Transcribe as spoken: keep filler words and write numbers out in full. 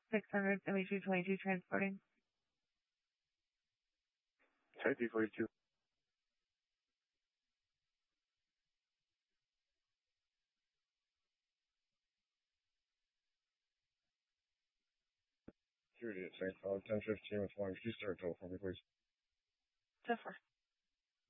six hundred seventy-two twenty-two transporting. Type B forty-two. Security at Saint Cloud, ten fifteen with one. Could you start total for me, please? So far.